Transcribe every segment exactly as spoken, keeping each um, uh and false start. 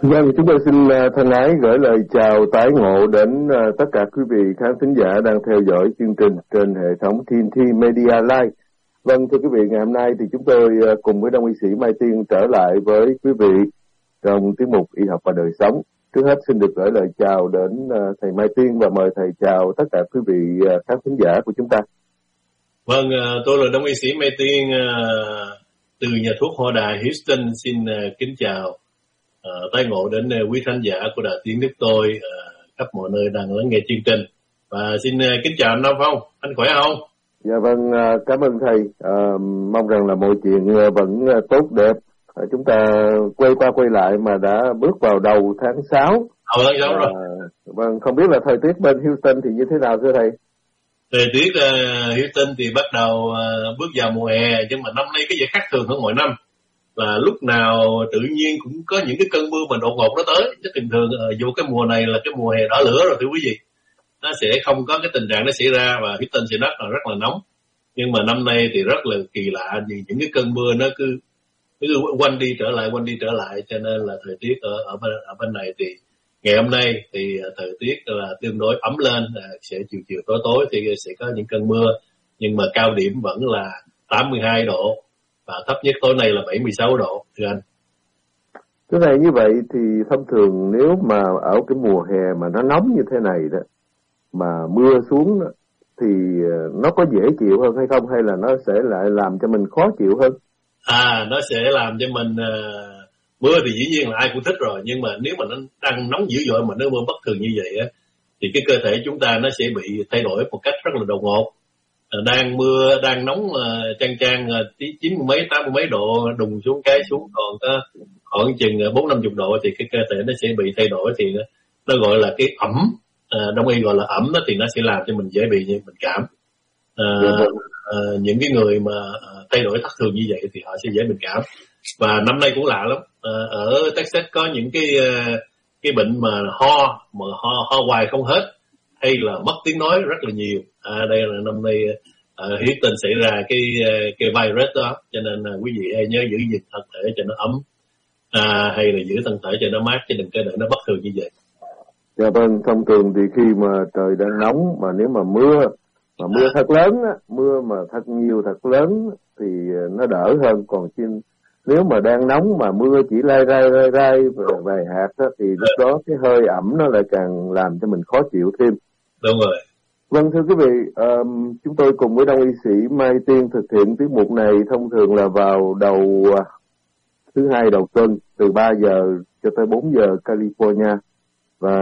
Vâng, chúng tôi xin thân ái gửi lời chào tái ngộ đến tất cả quý vị khán thính giả đang theo dõi chương trình trên hệ thống tê en tê Media Live. Vâng, thưa quý vị, ngày hôm nay thì chúng tôi cùng với Đông y sĩ Mai Tiên trở lại với quý vị trong tiết mục Y học và đời sống. Trước hết xin được gửi lời chào đến thầy Mai Tiên và mời thầy chào tất cả quý vị khán thính giả của chúng ta. Vâng, tôi là Đông y sĩ Mai Tiên từ nhà thuốc Hoa Đà Houston, xin kính chào Uh, tái ngộ đến uh, quý khán giả của Đài Tiếng nước tôi uh, khắp mọi nơi đang lắng nghe chương trình. Và xin uh, kính chào anh Nam Phong, anh khỏe không? Dạ vâng, uh, cảm ơn thầy. Uh, mong rằng là mọi chuyện uh, vẫn uh, tốt đẹp. Uh, chúng ta quay qua quay lại mà đã bước vào đầu tháng sáu. Đầu tháng sáu rồi. Uh, vâng, không biết là thời tiết bên Houston thì như thế nào thưa thầy? Thời tiết uh, Houston thì bắt đầu uh, bước vào mùa hè, nhưng mà năm nay cái gì khác thường hơn mọi năm. Là lúc nào tự nhiên cũng có những cái cơn mưa mà đột ngột nó tới. Chứ bình thường dù cái mùa này là cái mùa hè đỏ lửa rồi thưa quý vị, nó sẽ không có cái tình trạng nó xảy ra và Houston sẽ rất là rất là nóng. Nhưng mà năm nay thì rất là kỳ lạ vì những cái cơn mưa nó cứ cứ quanh đi trở lại quanh đi trở lại, cho nên là thời tiết ở ở bên, ở bên này thì ngày hôm nay thì thời tiết là tương đối ấm lên, sẽ chiều chiều tối tối thì sẽ có những cơn mưa, nhưng mà cao điểm vẫn là tám mươi hai độ. Và thấp nhất tối nay là bảy mươi sáu độ, thưa anh. Cái này như vậy thì thông thường nếu mà ở cái mùa hè mà nó nóng như thế này đó, mà mưa xuống đó, thì nó có dễ chịu hơn hay không? Hay là nó sẽ lại làm cho mình khó chịu hơn? À, nó sẽ làm cho mình... Uh, mưa thì dĩ nhiên là ai cũng thích rồi, nhưng mà nếu mà nó đang nóng dữ dội mà nó mưa bất thường như vậy á, thì cái cơ thể chúng ta nó sẽ bị thay đổi một cách rất là đột ngột. Đang mưa, đang nóng chang chang chín mươi mấy, tám mươi mấy độ, đùng xuống cái xuống còn có khoảng chừng bốn năm chục độ thì cái cơ thể nó sẽ bị thay đổi, thì nó, nó gọi là cái ẩm, à, đông y gọi là ẩm đó, thì nó sẽ làm cho mình dễ bị bệnh cảm. À, à, những cái người mà thay đổi thất thường như vậy thì họ sẽ dễ bệnh cảm. Và năm nay cũng lạ lắm, à, ở Texas có những cái cái bệnh mà ho mà ho ho hoài không hết, hay là mất tiếng nói rất là nhiều. À, đây là năm nay ở uh, Houston xảy ra cái cái virus đó, cho nên là quý vị hãy nhớ giữ gìn thân thể cho nó ấm, à, hay là giữ thân thể cho nó mát, chứ đừng có để nó bất thường như vậy. Dạ vâng, thông thường thì khi mà trời đang nóng mà nếu mà mưa mà mưa à. thật lớn á, mưa mà thật nhiều thật lớn thì nó đỡ hơn, còn trên nếu mà đang nóng mà mưa chỉ lai rai lai rai vài hạt đó, thì lúc à. đó cái hơi ẩm nó lại càng làm cho mình khó chịu thêm. Đúng rồi. Vâng, thưa quý vị, um, chúng tôi cùng với Đông y sĩ Mai Tiên thực hiện tiết mục này thông thường là vào đầu uh, thứ hai đầu tuần từ ba giờ cho tới bốn giờ California, và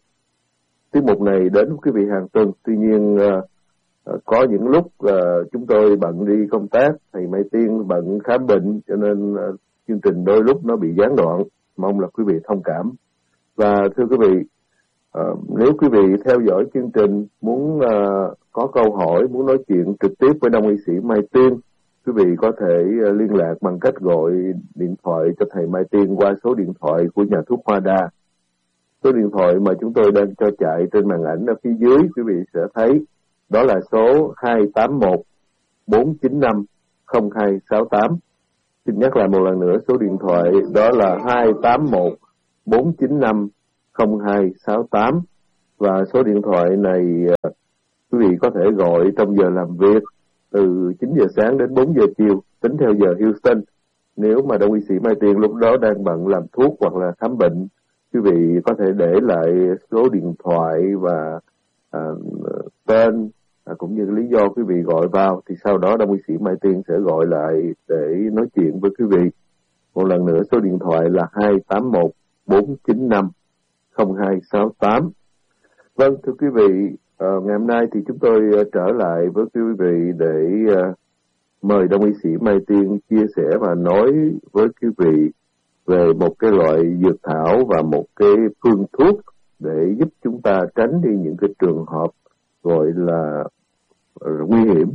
tiết mục này đến với quý vị hàng tuần. Tuy nhiên uh, uh, có những lúc uh, chúng tôi bận đi công tác, thầy Mai Tiên bận khám bệnh, cho nên uh, chương trình đôi lúc nó bị gián đoạn. Mong là quý vị thông cảm. Và thưa quý vị, Uh, nếu quý vị theo dõi chương trình muốn uh, có câu hỏi, muốn nói chuyện trực tiếp với Đông y sĩ Mai Tiên, quý vị có thể uh, liên lạc bằng cách gọi điện thoại cho thầy Mai Tiên qua số điện thoại của nhà thuốc Hoa Đà. Số điện thoại mà chúng tôi đang cho chạy trên màn ảnh ở phía dưới, quý vị sẽ thấy đó là số hai tám một bốn chín năm không hai sáu tám. Xin nhắc lại một lần nữa, số điện thoại đó là hai tám một bốn chín năm không hai sáu tám, và số điện thoại này uh, quý vị có thể gọi trong giờ làm việc từ chín giờ sáng đến bốn giờ chiều tính theo giờ Houston. Nếu mà Đông y sĩ Mai Tiên lúc đó đang bận làm thuốc hoặc là khám bệnh, quý vị có thể để lại số điện thoại và uh, tên uh, cũng như lý do quý vị gọi vào, thì sau đó Đông y sĩ Mai Tiên sẽ gọi lại để nói chuyện với quý vị. Một lần nữa, số điện thoại là hai tám một bốn chín năm không hai sáu tám. Vâng, thưa quý vị, uh, ngày hôm nay thì chúng tôi uh, trở lại với quý vị để uh, mời Đông y sĩ Mai Tiên chia sẻ và nói với quý vị về một cái loại dược thảo và một cái phương thuốc để giúp chúng ta tránh đi những cái trường hợp gọi là uh, nguy hiểm.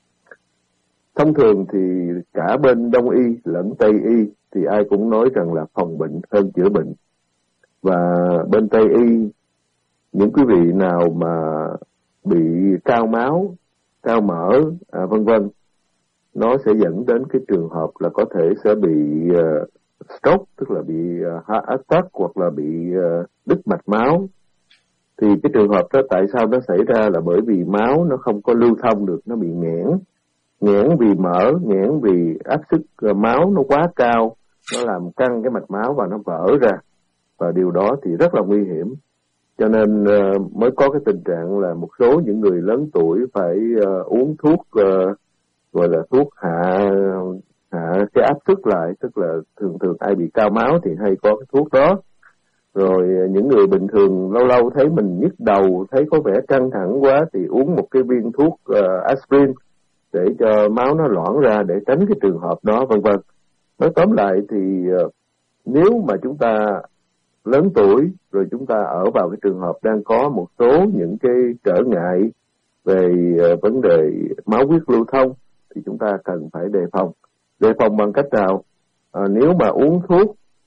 Thông thường thì cả bên Đông y lẫn Tây y thì ai cũng nói rằng là phòng bệnh hơn chữa bệnh. Và bên Tây y, những quý vị nào mà bị cao máu, cao mỡ, à, vân vân, nó sẽ dẫn đến cái trường hợp là có thể sẽ bị uh, stroke, tức là bị uh, heart attack hoặc là bị uh, đứt mạch máu. Thì cái trường hợp đó tại sao nó xảy ra là bởi vì máu nó không có lưu thông được, nó bị nghẽn. Nghẽn vì mỡ, nghẽn vì áp suất uh, máu nó quá cao, nó làm căng cái mạch máu và nó vỡ ra. Và điều đó thì rất là nguy hiểm. Cho nên uh, mới có cái tình trạng là một số những người lớn tuổi phải uh, uống thuốc uh, gọi là thuốc hạ hạ cái áp suất lại, tức là thường thường ai bị cao máu thì hay có cái thuốc đó. Rồi uh, những người bình thường lâu lâu thấy mình nhức đầu, thấy có vẻ căng thẳng quá thì uống một cái viên thuốc uh, aspirin để cho máu nó loãng ra để tránh cái trường hợp đó, vân vân. Nói tóm lại thì uh, nếu mà chúng ta lớn tuổi rồi chúng ta ở vào cái trường hợp đang có một số những cái trở ngại về uh, vấn đề máu huyết lưu thông thì chúng ta cần phải đề phòng. Đề phòng bằng cách nào? À, nếu mà uống thuốc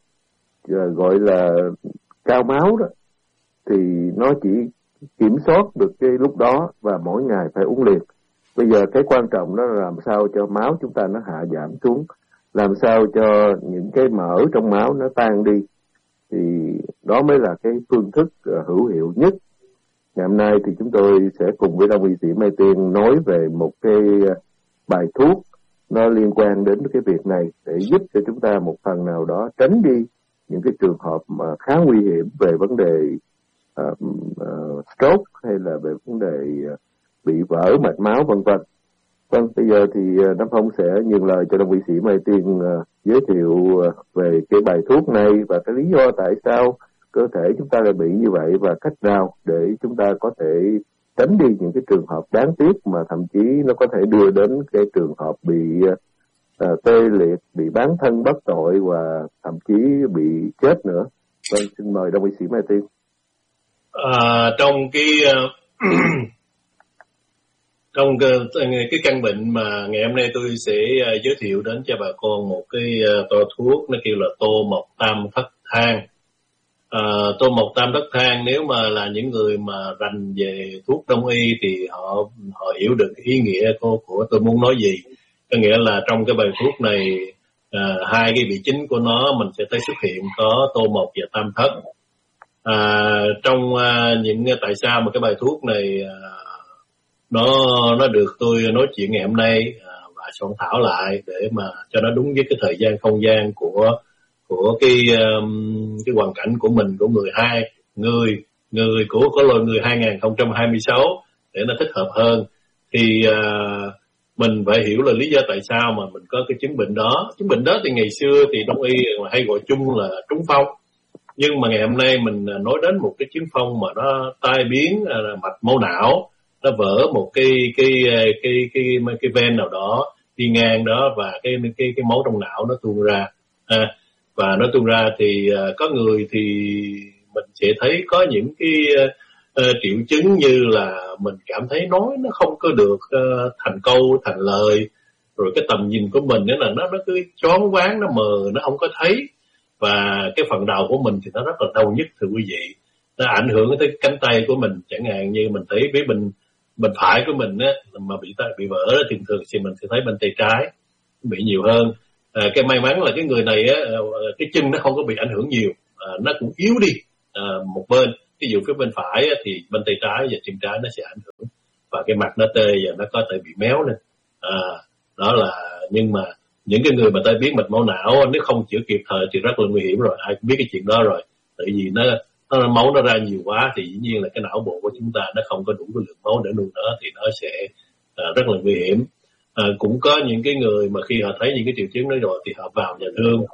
uh, gọi là cao máu đó thì nó chỉ kiểm soát được cái lúc đó và mỗi ngày phải uống liền. Bây giờ cái quan trọng đó là làm sao cho máu chúng ta nó hạ giảm xuống, làm sao cho những cái mỡ trong máu nó tan đi, thì đó mới là cái phương thức uh, hữu hiệu nhất. Ngày hôm nay thì chúng tôi sẽ cùng với Đông y sĩ Mai Tiên nói về một cái uh, bài thuốc nó liên quan đến cái việc này để giúp cho chúng ta một phần nào đó tránh đi những cái trường hợp mà khá nguy hiểm về vấn đề uh, uh, stroke hay là về vấn đề uh, bị vỡ mạch máu vân vân. Vâng, bây giờ thì uh, Nam Phong sẽ nhường lời cho Đông y sĩ Mai Tiên uh, giới thiệu uh, về cái bài thuốc này và cái lý do tại sao cơ thể chúng ta lại bị như vậy và cách nào để chúng ta có thể tránh đi những cái trường hợp đáng tiếc mà thậm chí nó có thể đưa đến cái trường hợp bị uh, tê liệt, bị bán thân bất tội và thậm chí bị chết nữa. Vâng, xin mời Đông y sĩ Mai Tiên. À, trong cái uh, trong cái, cái căn bệnh mà ngày hôm nay tôi sẽ uh, giới thiệu đến cho bà con một cái uh, toa thuốc nó kêu là tô mộc tam thất thang. Uh, tô mộc tam thất thang, nếu mà là những người mà rành về thuốc đông y thì họ họ hiểu được ý nghĩa của, của tôi muốn nói gì. Có nghĩa là trong cái bài thuốc này uh, hai cái vị chính của nó mình sẽ thấy xuất hiện có tô mộc và tam thất. Uh, trong uh, những tại sao mà cái bài thuốc này uh, nó nó được tôi nói chuyện ngày hôm nay uh, và soạn thảo lại để mà cho nó đúng với cái thời gian không gian của của cái um, cái hoàn cảnh của mình, của người hai người người của có loài người hai không hai sáu để nó thích hợp hơn. Thì uh, mình phải hiểu là lý do tại sao mà mình có cái chứng bệnh đó. Chứng bệnh đó thì ngày xưa thì đông y hay gọi chung là trúng phong, nhưng mà ngày hôm nay mình nói đến một cái chứng phong mà nó tai biến uh, mạch máu não, nó vỡ một cái cái cái cái cái, cái, cái ven nào đó đi ngang đó và cái cái cái máu trong não nó tuôn ra. À, và nó tuôn ra thì uh, có người thì mình sẽ thấy có những cái uh, triệu chứng như là mình cảm thấy nói nó không có được uh, thành câu thành lời, rồi cái tầm nhìn của mình đó là nó nó cứ choáng váng, nó mờ, nó không có thấy, và cái phần đầu của mình thì nó rất là đau nhức thưa quý vị. Nó ảnh hưởng tới cánh tay của mình, chẳng hạn như mình thấy với bên bên phải của mình á mà bị bị vỡ đó, thường thường thì mình sẽ thấy bên tay trái bị nhiều hơn. À, cái may mắn là cái người này á, cái chân nó không có bị ảnh hưởng nhiều, à, nó cũng yếu đi à, một bên. Ví dụ phía bên phải á, thì bên tay trái và chân trái nó sẽ ảnh hưởng và cái mặt nó tê và nó có thể bị méo lên. À, đó là nhưng mà những cái người mà tai biến mạch máu não nếu không chữa kịp thời thì rất là nguy hiểm rồi, ai cũng biết cái chuyện đó rồi. Tại vì nó, nó máu nó ra nhiều quá thì dĩ nhiên là cái não bộ của chúng ta nó không có đủ cái lượng máu để nuôi nó thì nó sẽ à, rất là nguy hiểm. À, cũng có những cái người mà khi họ thấy những cái triệu chứng đó rồi thì họ vào nhà thương,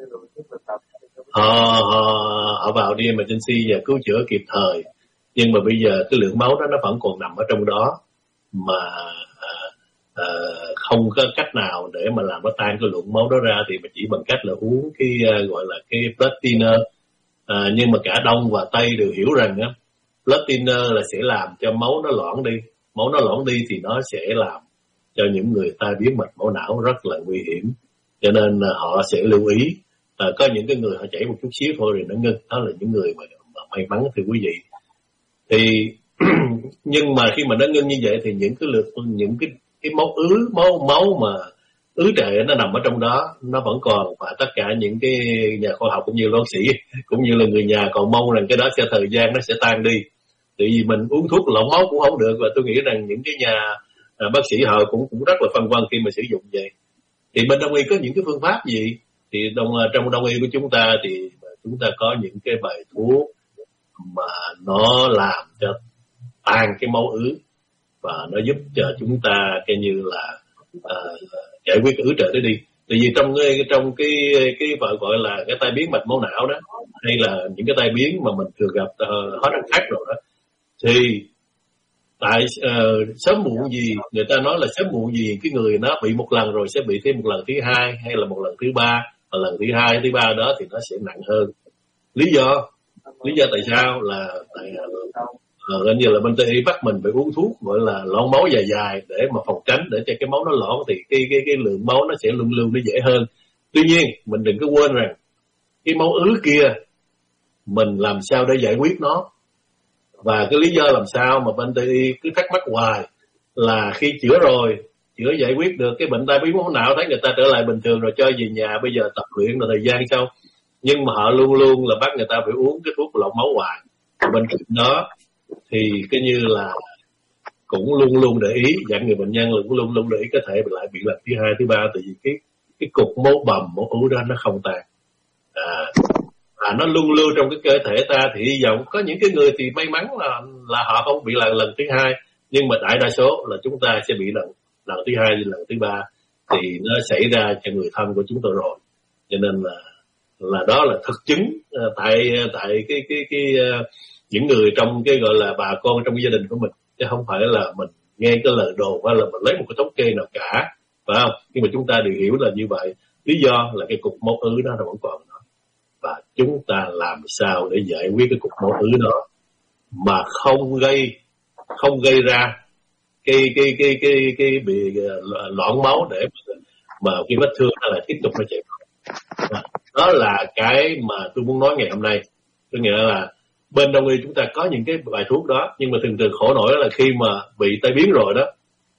họ, họ, họ vào đi emergency và cứu chữa kịp thời, nhưng mà bây giờ cái lượng máu đó nó vẫn còn nằm ở trong đó mà à, à, không có cách nào để mà làm nó tan cái lượng máu đó ra thì mình chỉ bằng cách là uống cái uh, gọi là cái blood thinner. À, nhưng mà cả Đông và Tây đều hiểu rằng á, blood thinner là sẽ làm cho máu nó loãng đi, máu nó loãng đi thì nó sẽ làm cho những người tai biến mạch máu não rất là nguy hiểm, cho nên là họ sẽ lưu ý. À, có những cái người họ chảy một chút xíu thôi rồi nó ngưng, đó là những người mà, mà may mắn thưa quý vị. Thì nhưng mà khi mà nó ngưng như vậy thì những cái lượt những cái cái máu ứ máu máu mà ứ trệ nó nằm ở trong đó, nó vẫn còn. Và tất cả những cái nhà khoa học cũng như bác sĩ cũng như là người nhà còn mong rằng cái đó sẽ thời gian nó sẽ tan đi. Tại vì mình uống thuốc lỏng máu cũng không được, và tôi nghĩ rằng những cái nhà à, bác sĩ họ cũng cũng rất là phân vân khi mà sử dụng vậy. Thì bên đông y có những cái phương pháp gì? Thì đồng, trong đông y của chúng ta thì chúng ta có những cái bài thuốc mà nó làm cho tan cái máu ứ, và nó giúp cho chúng ta coi như là uh, giải quyết ứ trệ đó đi. Tại vì trong cái trong cái cái gọi gọi là cái tai biến mạch máu não đó, hay là những cái tai biến mà mình thường gặp uh, hết ăn khác rồi đó, thì tại uh, sớm muộn gì, người ta nói là sớm muộn gì cái người nó bị một lần rồi sẽ bị thêm một lần thứ hai, hay là một lần thứ ba, và lần thứ hai thứ ba đó thì nó sẽ nặng hơn. Lý do lý do tại sao là tại uh, gần như là bên Tây y bắt mình phải uống thuốc gọi là loãng máu dài dài để mà phòng tránh, để cho cái máu nó loãng thì cái cái cái lượng máu nó sẽ luân lưu nó dễ hơn. Tuy nhiên mình đừng có quên rằng cái máu ứ kia mình làm sao để giải quyết nó. Và cái lý do làm sao mà bên Tây y cứ thắc mắc hoài là khi chữa rồi, chữa giải quyết được cái bệnh tai biến máu não, thấy người ta trở lại bình thường rồi cho về nhà, bây giờ tập luyện là thời gian sau. Nhưng mà họ luôn luôn là bắt người ta phải uống cái thuốc lọc máu hoài. Bên cạnh đó thì cái như là cũng luôn luôn để ý, dặn người bệnh nhân là cũng luôn luôn để ý có thể lại bị lần thứ hai, thứ ba, tại vì cái cái cục máu bầm, máu ứ đó nó không tan. À, à, nó luôn lưu trong cái cơ thể ta, thì hy vọng có những cái người thì may mắn là là họ không bị lần lần thứ hai, nhưng mà đại đa số là chúng ta sẽ bị lần lần thứ hai, lần thứ ba thì nó xảy ra cho người thân của chúng tôi rồi. Cho nên là là đó là thực chứng tại tại cái cái cái uh, những người trong cái gọi là bà con trong cái gia đình của mình, chứ không phải là mình nghe cái lời đồn hay là mình lấy một cái thống kê nào cả, phải không? Nhưng mà chúng ta đều hiểu là như vậy. Lý do là cái cục máu ứ đó nó vẫn còn đó, và chúng ta làm sao để giải quyết cái cục máu ứ đó mà không gây không gây ra cái cái cái cái cái, cái bị loãng máu để mà cái vết thương nó lại tiếp tục nó chảy máu. Đó là cái mà tôi muốn nói ngày hôm nay. Tôi nghĩa là bên đông y chúng ta có những cái bài thuốc đó, nhưng mà thường thường khổ nổi là khi mà bị tai biến rồi đó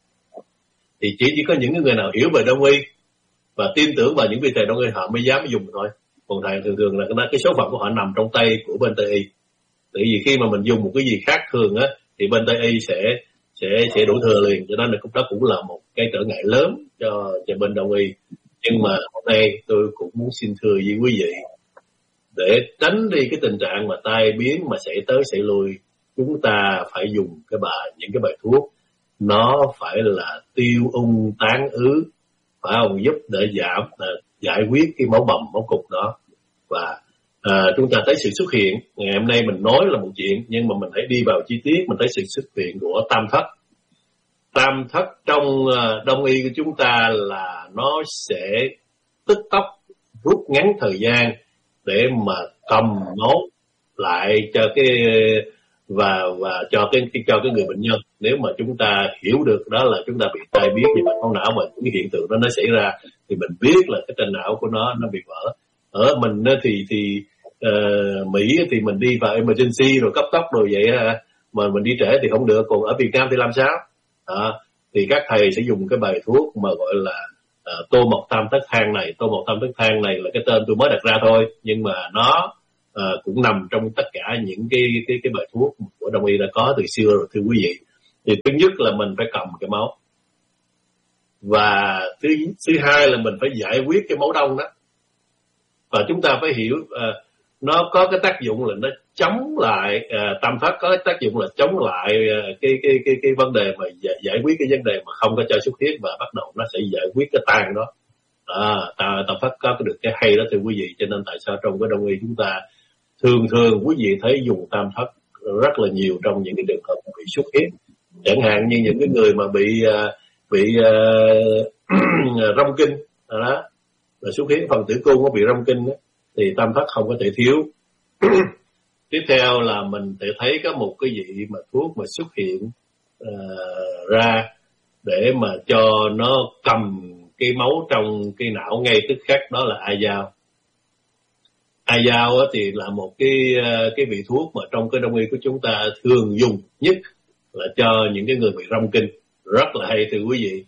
thì chỉ chỉ có những người nào hiểu về đông y và tin tưởng vào những vị thầy đông y họ mới dám dùng thôi. Còn thầy thường thường là cái số phận của họ nằm trong tay của bên Tây y. Tại vì khi mà mình dùng một cái gì khác thường á thì bên Tây y sẽ sẽ sẽ đổ thừa liền, cho nên là đó cũng là một cái trở ngại lớn cho cho bên đông y. Nhưng mà hôm nay tôi cũng muốn xin thưa với quý vị, để tránh đi cái tình trạng mà tai biến mà xảy tới xảy lui, chúng ta phải dùng cái bài những cái bài thuốc nó phải là tiêu ung tán ứ, phải không, giúp để giảm giải quyết cái máu bầm máu cục đó. Và à, chúng ta thấy sự xuất hiện ngày hôm nay mình nói là một chuyện, nhưng mà mình hãy đi vào chi tiết, mình thấy sự xuất hiện của tam thất. Tam thất trong uh, đông y của chúng ta là nó sẽ tức tốc rút ngắn thời gian để mà cầm máu lại cho cái và và cho cái cho cái người bệnh nhân. Nếu mà chúng ta hiểu được đó là chúng ta bị tai biến về mạch máu não, mà cái hiện tượng đó nó xảy ra thì mình biết là cái trên não của nó nó bị vỡ. Ở mình thì thì uh, Mỹ thì mình đi vào emergency rồi cấp tốc rồi vậy mà mình đi trễ thì không được, còn ở Việt Nam thì làm sao? À, thì các thầy sẽ dùng cái bài thuốc mà gọi là uh, tô mộc tam thất thang này. Tô mộc tam thất thang này là cái tên tôi mới đặt ra thôi, nhưng mà nó uh, cũng nằm trong tất cả những cái cái cái bài thuốc của đông y đã có từ xưa rồi thưa quý vị. Thì thứ nhất là mình phải cầm cái máu, và thứ thứ hai là mình phải giải quyết cái máu đông đó. Và chúng ta phải hiểu uh, nó có cái tác dụng là nó chống lại uh, tam thất có cái tác dụng là chống lại uh, cái cái cái cái vấn đề mà giải, giải quyết cái vấn đề mà không có cho xuất huyết, và bắt đầu nó sẽ giải quyết cái tan đó. À, tam, tam thất có cái được cái hay đó thưa quý vị. Cho nên tại sao trong cái đông y chúng ta thường thường quý vị thấy dùng tam thất rất là nhiều trong những cái trường hợp bị xuất huyết, chẳng hạn như những cái người mà bị uh, bị uh, rong kinh đó, là xuất huyết phần tử cung nó bị rong kinh đó, thì tam thất không có thể thiếu. Tiếp theo là mình sẽ thấy có một cái vị mà thuốc mà xuất hiện uh, ra để mà cho nó cầm cái máu trong cái não ngay tức khắc, đó là a dao. A dao thì là một cái cái vị thuốc mà trong cái đông y của chúng ta thường dùng nhất là cho những cái người bị rong kinh, rất là hay thưa quý vị.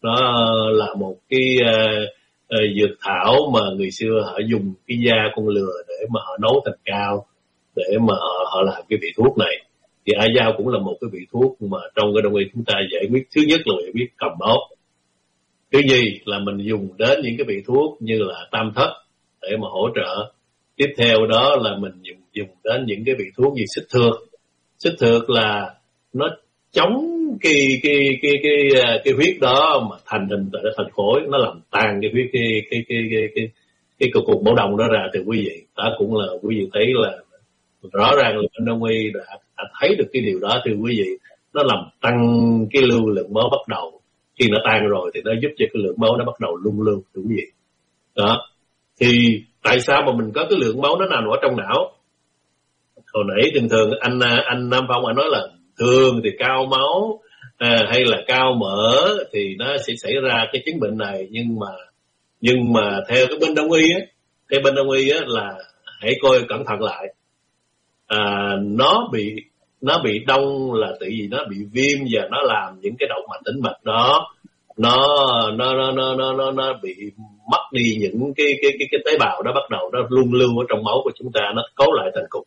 nó là một cái uh, uh, dược thảo mà người xưa họ dùng cái da con lừa để mà họ nấu thành cao, để mà họ, họ làm cái vị thuốc này. Thì A Dao cũng là một cái vị thuốc mà trong cái đông y chúng ta giải quyết, thứ nhất là giải quyết cầm máu, thứ nhì là mình dùng đến những cái vị thuốc như là tam thất để mà hỗ trợ. Tiếp theo đó là mình dùng dùng đến những cái vị thuốc như xích thược. Xích thược là nó chống cái cái cái cái cái, cái huyết đó mà thành hình thành khối, nó làm tan cái huyết cái cái cái cái cái cái cục cục máu đông đó ra. Thì quý vị đó cũng là quý vị thấy là rõ ràng là bên đông y đã, đã thấy được cái điều đó. Thưa quý vị, nó làm tăng cái lưu lượng máu bắt đầu, khi nó tan rồi thì nó giúp cho cái lượng máu nó bắt đầu lung lưu. Thưa quý vị, đó thì tại sao mà mình có cái lượng máu nó nằm ở trong não? Hồi nãy thường thường anh anh Nam Phong anh nói là thường thì cao máu à, hay là cao mỡ thì nó sẽ xảy ra cái chứng bệnh này, nhưng mà nhưng mà theo cái bên đông y á, theo bên đông y á là hãy coi cẩn thận lại. À, nó bị nó bị đông là tại vì nó bị viêm và nó làm những cái động mạch tĩnh mạch đó nó nó nó nó nó nó, nó bị mất đi những cái cái cái cái tế bào đó, bắt đầu nó lung lưu ở trong máu của chúng ta, nó cấu lại thành cục.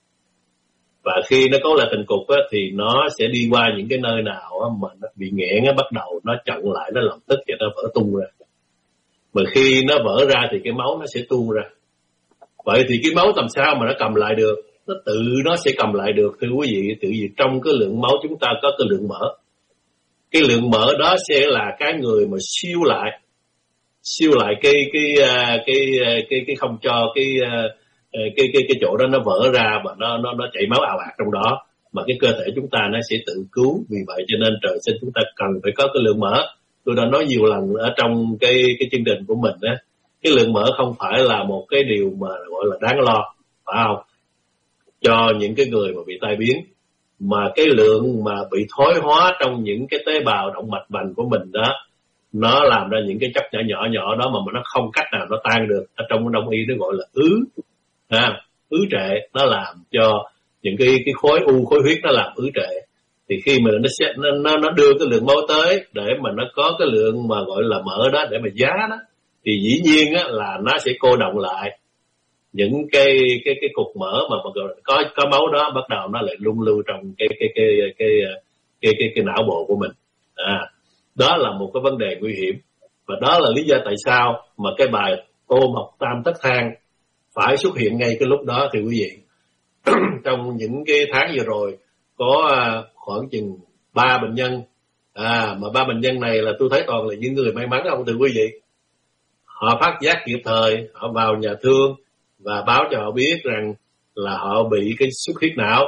Và khi nó cấu lại thành cục á, thì nó sẽ đi qua những cái nơi nào á, mà nó bị nghẽn á, bắt đầu nó chặn lại, nó làm tích và nó vỡ tung ra. Mà khi nó vỡ ra thì cái máu nó sẽ tuôn ra. Vậy thì cái máu làm sao mà nó cầm lại được? Nó tự nó sẽ cầm lại được. Thưa quý vị, tự vì trong cái lượng máu chúng ta có cái lượng mỡ. Cái lượng mỡ đó sẽ là cái người mà siêu lại siêu lại cái cái cái cái cái, cái không cho cái cái cái cái chỗ đó nó vỡ ra và nó nó nó chảy máu ào ạt trong đó, mà cái cơ thể chúng ta nó sẽ tự cứu. Vì vậy cho nên trời sinh chúng ta cần phải có cái lượng mỡ. Tôi đã nói nhiều lần ở trong cái cái chương trình của mình á, cái lượng mỡ không phải là một cái điều mà gọi là đáng lo, phải không? Cho những cái người mà bị tai biến, mà cái lượng mà bị thoái hóa trong những cái tế bào động mạch vành của mình đó, nó làm ra những cái chất nhỏ nhỏ nhỏ đó mà nó không cách nào nó tan được. Ở trong đông y nó gọi là ứ, ha, ứ trệ. Nó làm cho những cái cái khối u, khối huyết nó làm ứ trệ. Thì khi mà nó sẽ nó nó đưa cái lượng máu tới để mà nó có cái lượng mà gọi là mỡ đó để mà giá đó, thì dĩ nhiên á là nó sẽ cô đọng lại những cái cái cái cục mỡ mà có có máu đó, bắt đầu nó lại lung lưu trong cái cái cái cái cái cái cái, cái não bộ của mình. À, đó là một cái vấn đề nguy hiểm, và đó là lý do tại sao mà cái bài Tô Mộc Tam Thất Thang phải xuất hiện ngay cái lúc đó. Thì quý vị, trong những cái tháng vừa rồi có khoảng chừng ba bệnh nhân, à mà ba bệnh nhân này là tôi thấy toàn là những người may mắn không thưa quý vị. Họ phát giác kịp thời, họ vào nhà thương và báo cho họ biết rằng là họ bị cái xuất huyết não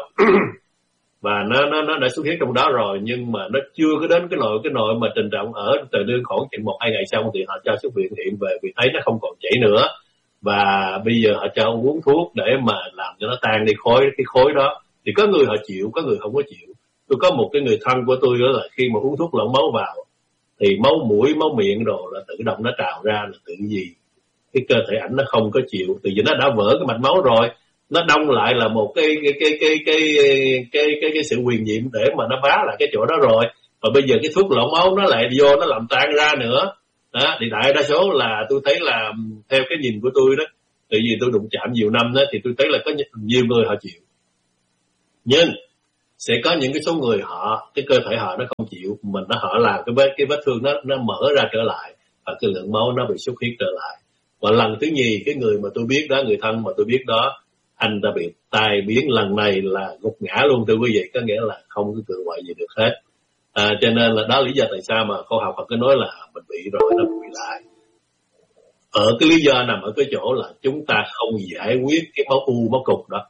và nó nó nó đã xuất huyết trong đó rồi, nhưng mà nó chưa có đến cái nội cái nội mà trình trọng ở từ đơn khoảng chừng một hai ngày xong thì họ cho xuất viện hiện về vì thấy nó không còn chảy nữa, và bây giờ họ cho uống thuốc để mà làm cho nó tan đi khối cái khối đó. Thì có người họ chịu, có người không có chịu. Tôi có một cái người thân của tôi đó là khi mà uống thuốc lỏng máu vào thì máu mũi, máu miệng đồ là tự động nó trào ra, là tự gì cái cơ thể ảnh nó không có chịu, từ vì nó đã vỡ cái mạch máu rồi, nó đông lại là một cái cái cái cái cái cái cái, cái, cái sự huyền nhiệm để mà nó phá lại cái chỗ đó rồi. Và bây giờ cái thuốc lỏng máu nó lại vô nó làm tan ra nữa đó. Thì đại đa số là tôi thấy là theo cái nhìn của tôi đó, tại vì tôi đụng chạm nhiều năm đó, thì tôi thấy là có nhiều người họ chịu, nhưng sẽ có những cái số người họ cái cơ thể họ nó không chịu, mình nó họ làm cái vết cái vết thương nó nó mở ra trở lại và cái lượng máu nó bị xuất huyết trở lại. Và lần thứ nhì, cái người mà tôi biết đó, người thân mà tôi biết đó, anh ta bị tai biến lần này là gục ngã luôn thưa quý vị, có nghĩa là không có cự quậy gì được hết. À, cho nên là đó lý do tại sao mà khoa học họ cứ nói là mình bị rồi nó bị lại. Ở cái lý do nằm ở cái chỗ là chúng ta không giải quyết cái máu u, máu cục đó.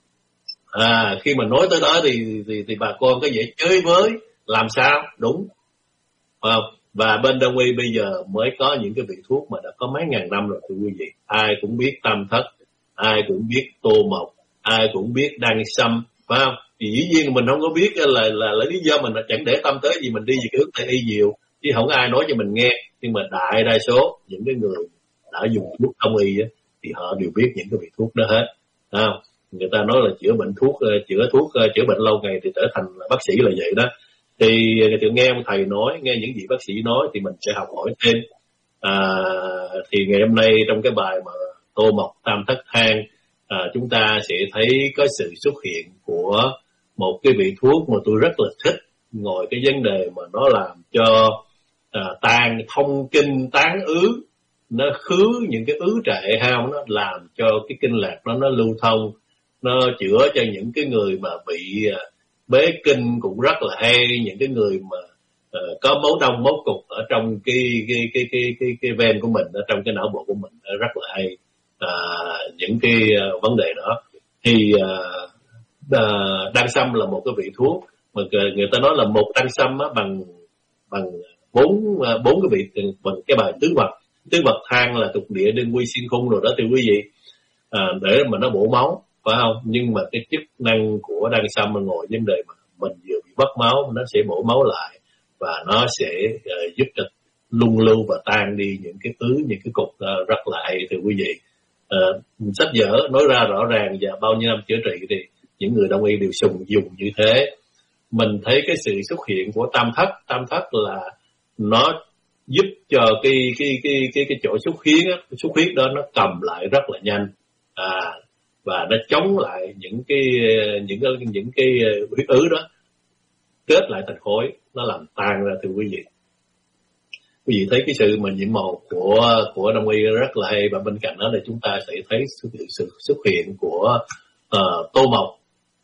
À, khi mà nói tới đó thì thì, thì bà con có dễ chơi với làm sao đúng không? Và bên đông y bây giờ mới có những cái vị thuốc mà đã có mấy ngàn năm rồi thưa quý vị. Ai cũng biết tam thất, ai cũng biết tô mộc, ai cũng biết đan sâm, phải không? Thì dĩ nhiên mình không có biết là là, là, là lý do mình chẳng để tâm tới gì, mình đi về cái hướng Tây y nhiều, chứ không ai nói cho mình nghe. Nhưng mà đại đa số những cái người đã dùng thuốc đông y á, thì họ đều biết những cái vị thuốc đó hết, phải không? Người ta nói là chữa bệnh thuốc chữa thuốc chữa bệnh lâu ngày thì trở thành là bác sĩ là vậy đó. Thì tôi nghe ông thầy nói, nghe những gì bác sĩ nói thì mình sẽ học hỏi thêm. À, thì ngày hôm nay trong cái bài mà Tô Mộc Tam Thất Thang, à, chúng ta sẽ thấy có sự xuất hiện của một cái vị thuốc mà tôi rất là thích, ngồi cái vấn đề mà nó làm cho à, tan thông kinh tán ứ, nó khứ những cái ứ trệ hao, nó làm cho cái kinh lạc nó nó lưu thông, nó chữa cho những cái người mà bị à, bế kinh cũng rất là hay, những cái người mà uh, có máu đông máu cục ở trong cái cái cái cái cái cái ven của mình, ở trong cái não bộ của mình rất là hay. À, những cái uh, vấn đề đó thì uh, uh, đan sâm là một cái vị thuốc mà người ta nói là một đan sâm á, bằng bằng bốn uh, bốn cái vị bằng cái bài tứ vật. Tứ vật thang là tục địa đinh quy xuyên khung rồi đó thưa quý vị, à, để mà nó bổ máu, phải không? Nhưng mà cái chức năng của đan sâm mà ngồi vấn đề mà mình vừa bị mất máu, nó sẽ bổ máu lại và nó sẽ uh, giúp cho lung lưu và tan đi những cái ứ, những cái cục uh, rất là hay thưa quý vị. Uh, sách vở nói ra rõ ràng và bao nhiêu năm chữa trị thì những người đông y đều sùng dùng như thế. Mình thấy cái sự xuất hiện của tam thất, tam thất là nó giúp cho cái cái cái cái cái chỗ xuất huyết á, xuất huyết đó nó cầm lại rất là nhanh, à, và nó chống lại những cái những cái những cái huyết ứ đó kết lại thành khối, nó làm tan ra thưa quý vị. Quý vị thấy cái sự mà nhiệm màu của của đông y rất là hay, và bên cạnh đó là chúng ta sẽ thấy sự, sự xuất hiện của uh, Tô Mộc.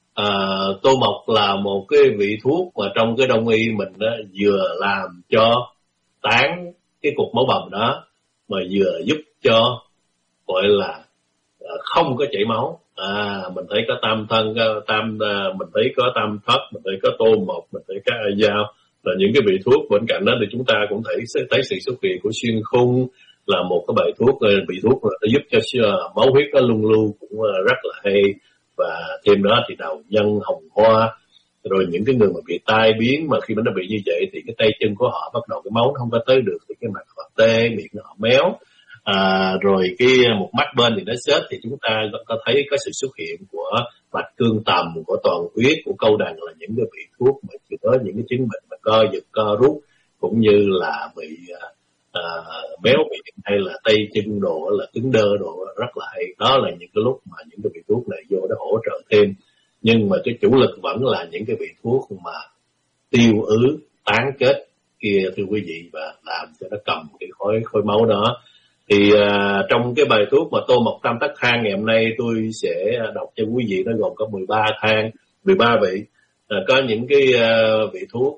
Uh, Tô Mộc là một cái vị thuốc mà trong cái đông y mình đó, vừa làm cho tán cái cục máu bầm đó, mà vừa giúp cho gọi là uh, không có chảy máu. À, mình thấy có tam thân, có tam uh, mình thấy có tam thất, mình thấy có Tô Mộc, mình thấy có A Dao, là những cái vị thuốc. Bên cạnh đó thì chúng ta cũng thấy thấy sự xuất hiện của xuyên khung, là một cái bài thuốc vị thuốc là giúp cho máu huyết nó lung lưu cũng rất là hay. Và thêm đó thì đào nhân, hồng hoa, rồi những cái người mà bị tai biến mà khi mà nó bị như vậy thì cái tay chân của họ bắt đầu cái máu nó không có tới được, thì cái mặt họ tê, miệng họ méo, à, rồi cái một mắt bên thì nó xếp, thì chúng ta có thấy có sự xuất hiện của bạch cương tầm, của toàn huyết, của câu đằng, là những cái vị thuốc mà chỉ có những cái chứng bệnh mà co giật co rút cũng như là bị à, béo miệng hay là tay chân đồ là cứng đơ đồ rất là hay. Đó là những cái lúc mà những cái vị thuốc này vô để hỗ trợ thêm, nhưng mà cái chủ lực vẫn là những cái vị thuốc mà tiêu ứ tán kết kia thưa quý vị, và làm cho nó cầm cái khối khối máu đó. Thì à, trong cái bài thuốc mà Tô Mộc Tam Thất Thang ngày hôm nay tôi sẽ đọc cho quý vị, nó gồm có mười ba thang, mười ba vị. À, có những cái uh, vị thuốc,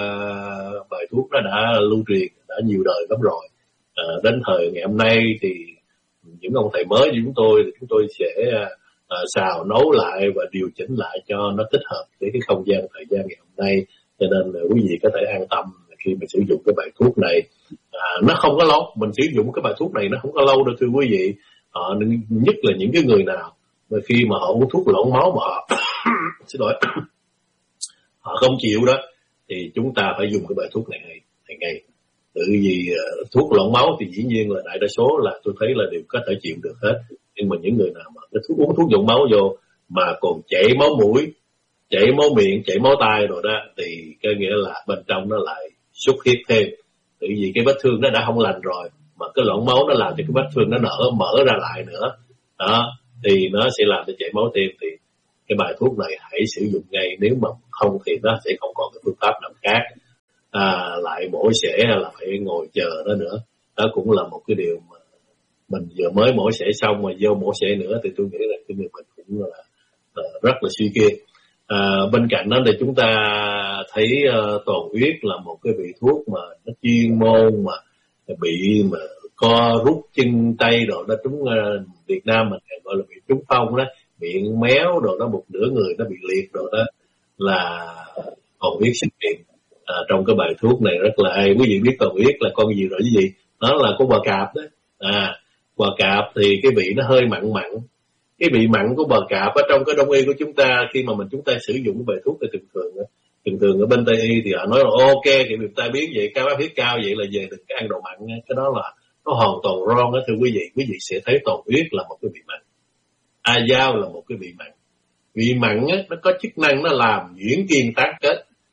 uh, bài thuốc nó đã lưu truyền, đã nhiều đời lắm rồi. À, đến thời ngày hôm nay thì những ông thầy mới như chúng tôi thì chúng tôi sẽ uh, xào nấu lại và điều chỉnh lại cho nó thích hợp với cái không gian thời gian ngày hôm nay. Cho nên là quý vị có thể an tâm khi mà sử dụng cái bài thuốc này. À, nó không có lâu, mình sử dụng cái bài thuốc này nó không có lâu đâu thưa quý vị. À, nhất là những cái người nào mà khi mà họ uống thuốc loãng máu mà họ xin lỗi họ không chịu đó, thì chúng ta phải dùng cái bài thuốc này ngày ngày ngày. Tự vì uh, thuốc loãng máu thì dĩ nhiên là đại đa số là tôi thấy là đều có thể chịu được hết, nhưng mà những người nào mà cái thuốc uống thuốc loãng máu vô mà còn chảy máu mũi, chảy máu miệng, chảy máu tai rồi đó, thì cái nghĩa là bên trong nó lại xuất huyết thêm. Tự vì cái vết thương nó đã không lành rồi, mà cái loãng máu nó làm cho cái vết thương nó nở mở ra lại nữa đó, thì nó sẽ làm cho chảy máu thêm. Thì cái bài thuốc này hãy sử dụng ngay, nếu mà không thì nó sẽ không còn cái phương pháp nào khác. À, lại mổ xẻ là phải ngồi chờ đó nữa, đó cũng là một cái điều mà mình vừa mới mổ xẻ xong mà vô mổ xẻ nữa thì tôi nghĩ là cái người mình cũng là uh, rất là suy kiệt. À, bên cạnh đó thì chúng ta thấy uh, toàn huyết là một cái vị thuốc mà nó chuyên môn mà bị mà co rút chân tay rồi đó, chúng uh, Việt Nam mình gọi là bị trúng phong đó, miệng méo rồi đó, một nửa người nó bị liệt rồi đó, là toàn huyết xuất hiện à, trong cái bài thuốc này rất là hay. Quý vị biết toàn huyết là con gì rồi chứ gì? Nó là con bò cạp đó. À, bò cạp thì cái vị nó hơi mặn mặn. Cái vị mặn của bò cạp ở trong cái đông y của chúng ta, khi mà mình chúng ta sử dụng cái bài thuốc thì thường thường thường thường ở bên Tây y thì họ nói là ok, thì người ta biết vậy, cao áp huyết cao vậy là về đừng ăn đồ mặn. Cái đó là nó hoàn toàn wrong đó thưa quý vị. Quý vị sẽ thấy toàn huyết là một cái vị mặn, A Dao là một cái vị mặn. Vị mặn á, nó có chức năng nó làm nhuyễn kiên tán kết.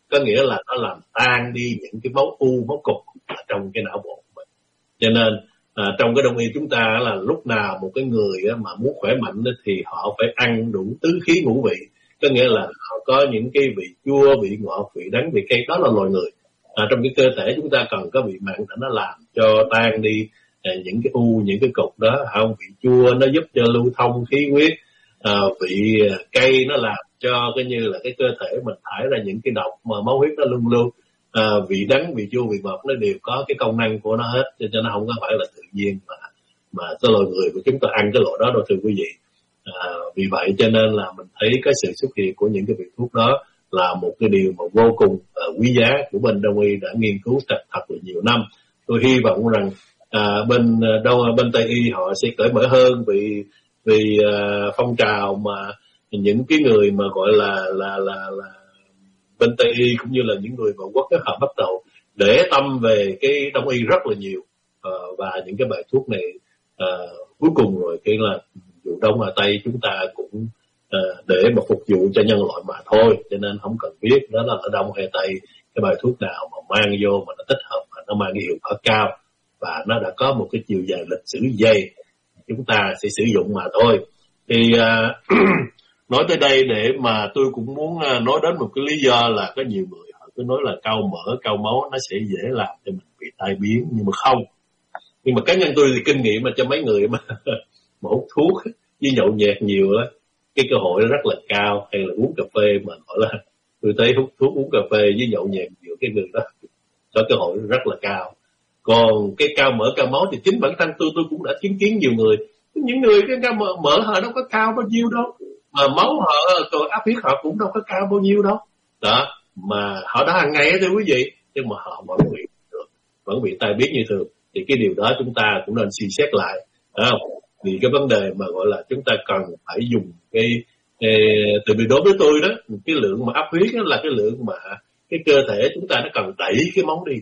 có nghĩa là nó làm tan đi những cái máu u, máu cục ở trong cái não bộ của mình. Cho nên à, trong cái đông y chúng ta là lúc nào một cái người mà muốn khỏe mạnh thì họ phải ăn đủ tứ khí ngũ vị, có nghĩa là họ có những cái vị chua, vị ngọt, vị đắng, vị cay. Đó là loài người. À, trong cái cơ thể chúng ta cần có vị mặn để nó làm cho tan đi à, những cái u, những cái cục đó. Không, vị chua nó giúp cho lưu thông khí huyết, à, vị cay nó làm cho cái như là cái cơ thể mình thải ra những cái độc mà máu huyết nó luân lưu. À, vị đắng, vị chua, vị ngọt nó đều có cái công năng của nó hết, cho nên nó không có phải là tự nhiên mà mà cái loài người của chúng ta ăn cái loại đó đâu thưa quý vị. À, vì vậy cho nên là mình thấy cái sự xuất hiện của những cái vị thuốc đó là một cái điều mà vô cùng uh, quý giá của bên Đông y đã nghiên cứu thật thật là nhiều năm. Tôi hy vọng rằng à, bên đâu bên Tây y họ sẽ cởi mở hơn vì vì uh, phong trào mà những cái người mà gọi là là là là bên Tây y cũng như là những người ngoại quốc đó, họ bắt đầu để tâm về cái Đông y rất là nhiều, uh, và những cái bài thuốc này uh, cuối cùng rồi cái là dù Đông hay Tây chúng ta cũng uh, để mà phục vụ cho nhân loại mà thôi, cho nên không cần biết đó là ở Đông hay Tây, cái bài thuốc nào mà mang vô mà nó thích hợp và nó mang cái hiệu quả cao và nó đã có một cái chiều dài lịch sử dày, chúng ta sẽ sử dụng mà thôi. Thì uh, nói tới đây để mà tôi cũng muốn nói đến một cái lý do là có nhiều người họ cứ nói là cao mỡ, cao máu nó sẽ dễ làm cho mình bị tai biến, nhưng mà không. Nhưng mà cá nhân tôi thì kinh nghiệm mà cho mấy người mà mà hút thuốc với nhậu nhẹt nhiều đó, cái cơ hội rất là cao. Hay là uống cà phê mà gọi là tôi thấy hút thuốc, uống cà phê với nhậu nhẹt nhiều, cái người đó có cơ hội rất là cao. Còn cái cao mỡ, cao máu thì chính bản thân tôi tôi cũng đã chứng kiến nhiều người, những người cái cao mỡ, mỡ họ đâu có cao bao nhiêu đâu, mà máu họ, rồi áp huyết họ cũng đâu có cao bao nhiêu đâu. Đó, mà họ đã hàng ngày thưa quý vị, nhưng mà họ vẫn bị được, vẫn bị tai biến như thường. Thì cái điều đó chúng ta cũng nên suy xét lại, phải không? Vì cái vấn đề mà gọi là chúng ta cần phải dùng cái, cái từ vì đối với tôi đó, cái lượng mà áp huyết đó là cái lượng mà cái cơ thể chúng ta nó cần đẩy cái máu đi,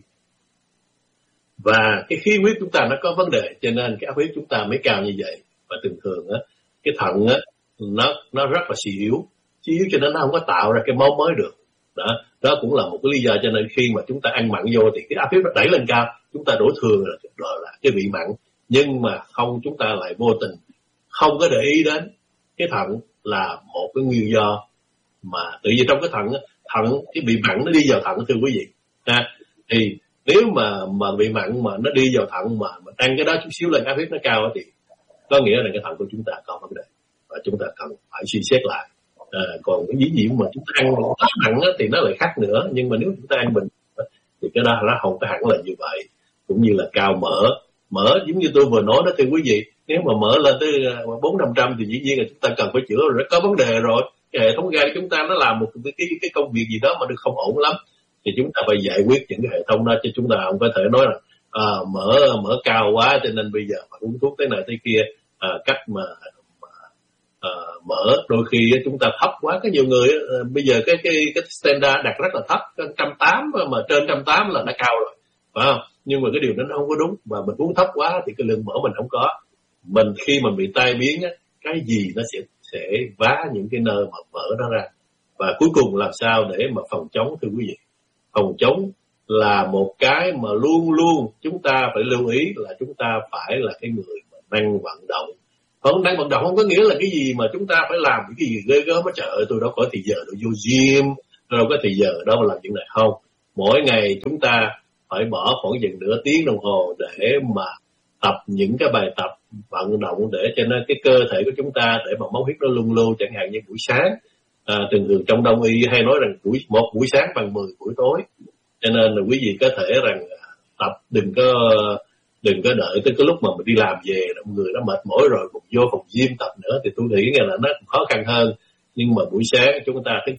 và cái khí huyết chúng ta nó có vấn đề, cho nên cái áp huyết chúng ta mới cao như vậy. Và thường thường á, cái thận á nó nó rất là suy yếu, suy yếu cho nên nó không có tạo ra cái máu mới được. Đó, đó cũng là một cái lý do cho nên khi mà chúng ta ăn mặn vô thì cái áp huyết nó đẩy lên cao, chúng ta đổ thừa là, là cái vị mặn, nhưng mà không, chúng ta lại vô tình không có để ý đến cái thận là một cái nguyên do mà tự nhiên trong cái thận thận cái vị mặn nó đi vào thận thưa quý vị ha. Thì nếu mà mà vị mặn mà nó đi vào thận mà, mà ăn cái đó chút xíu lên áp huyết nó cao thì có nghĩa là cái thận của chúng ta có vấn đề và chúng ta cần phải suy xét lại. À, còn cái dĩ nhiên mà chúng ta ăn quá mặn thì nó lại khác nữa, nhưng mà nếu chúng ta ăn bình thì cái đó nó không có hẳn là như vậy. Cũng như là cao mỡ, mỡ giống như tôi vừa nói đó thưa quý vị, nếu mà mỡ lên tới bốn năm trăm thì dĩ nhiên là chúng ta cần phải chữa rồi, có vấn đề rồi. Cái hệ thống gan chúng ta nó làm một cái, cái, cái công việc gì đó mà được không ổn lắm, thì chúng ta phải giải quyết những cái hệ thống đó, chứ chúng ta không có thể nói là à, mỡ mỡ cao quá cho nên bây giờ phải uống thuốc thế này thế kia. À, cách mà, mà à, mỡ đôi khi chúng ta thấp quá, có nhiều người à, bây giờ cái cái cái standard đặt rất là thấp, một trăm tám mươi mà trên một trăm tám mươi là nó cao rồi, phải không? Nhưng mà cái điều đó nó không có đúng, và mình uống thấp quá thì cái lượng mỡ mình không có. Mình khi mà bị tai biến á, cái gì nó sẽ sẽ vá những cái nơi mà mỡ nó ra. Và cuối cùng làm sao để mà phòng chống thưa quý vị? Phòng chống là một cái mà luôn luôn chúng ta phải lưu ý là chúng ta phải là cái người mà năng vận động. Không, năng vận động không có nghĩa là cái gì mà chúng ta phải làm cái gì ghê gớm. Trời ơi, tôi đâu có thì giờ đâu vô gym, tôi đâu có thì giờ đâu mà làm chuyện này. Không, mỗi ngày chúng ta phải bỏ khoảng chừng nửa tiếng đồng hồ để mà tập những cái bài tập vận động để cho nên cái cơ thể của chúng ta, để mà máu huyết nó luân lưu. Chẳng hạn như buổi sáng, à, thường thường trong Đông y hay nói rằng buổi một buổi sáng bằng mười buổi tối. Cho nên là quý vị có thể rằng tập đừng có đừng có đợi tới cái lúc mà mình đi làm về người đã mệt mỏi rồi cũng vô phòng gym tập nữa, thì tôi nghĩ là nó khó khăn hơn. Nhưng mà buổi sáng chúng ta thức